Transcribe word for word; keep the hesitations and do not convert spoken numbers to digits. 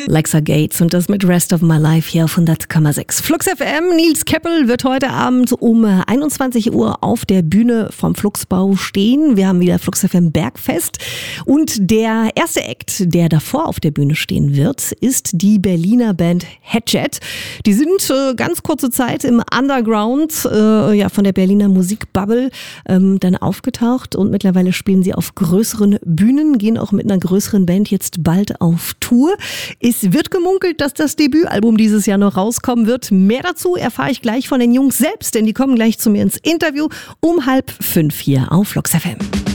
Lexa Gates und das mit Rest of My Life hier auf hundert Komma sechs. Flux F M, Nils Keppel wird heute Abend um einundzwanzig Uhr auf der Bühne vom Fluxbau stehen. Wir haben wieder Flux F M Bergfest und der erste Act, der davor auf der Bühne stehen wird, ist die Berliner Band Hatchet. Die sind äh, ganz kurze Zeit im Underground äh, ja, von der Berliner Musikbubble ähm, dann aufgetaucht und mittlerweile spielen sie auf größeren Bühnen, gehen auch mit einer größeren Band jetzt bald auf Tour. Es wird gemunkelt, dass das Debütalbum dieses Jahr noch rauskommen wird. Mehr dazu erfahre ich gleich von den Jungs selbst, denn die kommen gleich zu mir ins Interview um halb fünf hier auf Flux F M.